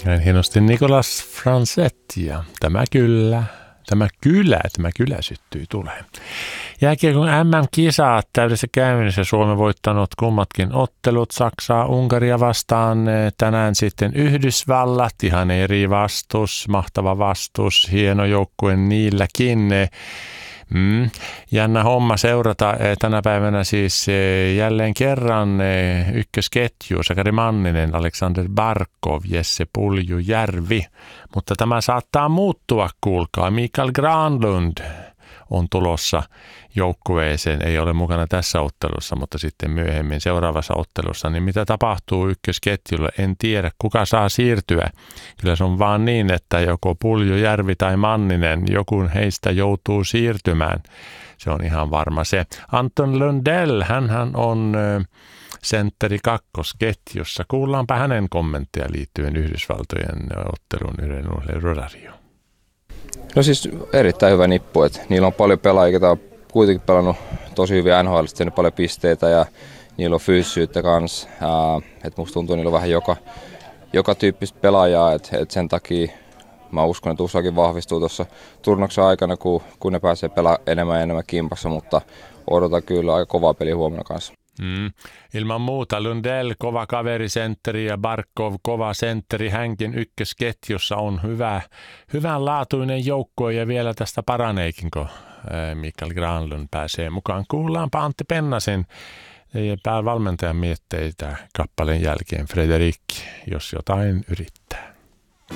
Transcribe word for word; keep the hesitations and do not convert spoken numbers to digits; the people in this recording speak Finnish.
Näin hienosti Nicolas Francetti ja tämä kyllä, tämä kylä, tämä kylä syttyi tulee. Jääkiekon M M-kisat täydessä käynnissä. Suomi voittanut kummatkin ottelut Saksaa, Unkaria vastaan. Tänään sitten Yhdysvallat, ihan eri vastus, mahtava vastus, hieno joukkue niilläkin. Mm. Jännä homma seurata tänä päivänä siis jälleen kerran ykkösketju, Sakari Manninen, Alexander Barkov, Jesse Puljujärvi. Mutta tämä saattaa muuttua, kuulkaa. Mikael Granlund on tulossa joukkueeseen, ei ole mukana tässä ottelussa, mutta sitten myöhemmin seuraavassa ottelussa, niin mitä tapahtuu ykkösketjulle, en tiedä, kuka saa siirtyä. Kyllä se on vaan niin, että joko Puljujärvi tai Manninen, joku heistä joutuu siirtymään. Se on ihan varma se. Anton Lundell, hänhän on sentteri kakkosketjussa. Kuullaanpa hänen kommentteja liittyen Yhdysvaltojen ottelun Yle Radioon. No siis erittäin hyvä nippu, että niillä on paljon pelaajia, jotka on kuitenkin pelannut tosi hyvin N H L, tehnyt paljon pisteitä ja niillä on fyysisyyttä kanssa. Että musta tuntuu, että niillä on vähän joka, joka tyyppistä pelaajaa, että et sen takia mä uskon, että U S Akin vahvistuu tuossa turnauksen aikana, kun, kun ne pääsee pelaamaan enemmän ja enemmän kimpassa, mutta odotan kyllä aika kovaa peliä huomenna kanssa. Mm. Ilman muuta Lundell, kova kaverisentteri ja Barkov, kova sentteri, hänkin ykkösketjussa on hyvä, hyvänlaatuinen joukkue ja vielä tästä paraneekin, kun Mikael Granlund pääsee mukaan. Kuullaanpa Antti Pennasen päävalmentajan mietteitä kappaleen jälkeen. Frederik, jos jotain yrittää.